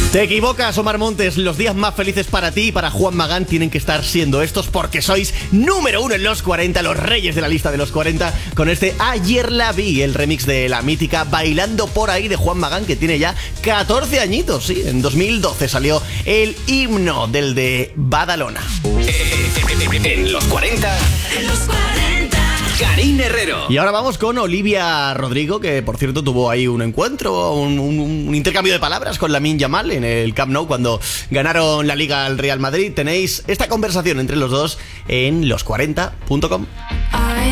Te equivocas, Omar Montes. Los días más felices para ti y para Juan Magán tienen que estar siendo estos, porque sois número 1 en los 40, los reyes de la lista de los 40, con este Ayer la vi, el remix de la mítica Bailando por ahí de Juan Magán, que tiene ya 14 añitos, sí. En 2012 salió el himno del de Badalona. En los 40. En los 40. Karine Herrero. Y ahora vamos con Olivia Rodrigo, que por cierto tuvo ahí un encuentro, un intercambio de palabras con Lamine Yamal en el Camp Nou cuando ganaron la Liga al Real Madrid. Tenéis esta conversación entre los dos en los40.com.